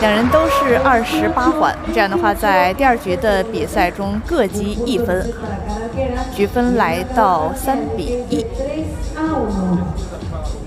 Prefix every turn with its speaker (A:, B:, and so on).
A: 两人都是28环，这样的话，在第二局的比赛中各积1分，局分来到3比1。